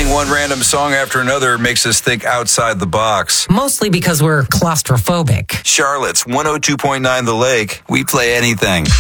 Playing one random song after another makes us think outside the box. Mostly because we're claustrophobic. Charlotte's 102.9 The Lake. We play anything.